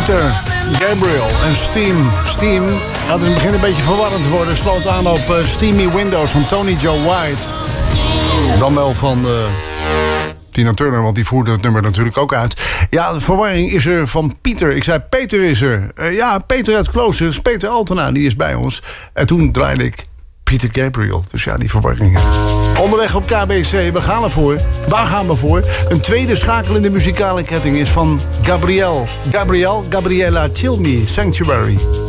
Peter Gabriel en Steam. Steam gaat in het begin een beetje verwarrend worden. Sloot aan op Steamy Windows van Tony Joe White. Dan wel van Tina Turner, want die voerde het nummer natuurlijk ook uit. Ja, de verwarring is er van Pieter. Ik zei, Peter is er. Ja, Peter uit Kloosters, Peter Altena, die is bij ons. En toen draaide ik Peter Gabriel. Dus ja, die verwarringen. Onderweg op KBC, we gaan ervoor. Waar gaan we voor? Een tweede schakel in de muzikale ketting is van Gabriella Chill Me, Sanctuary.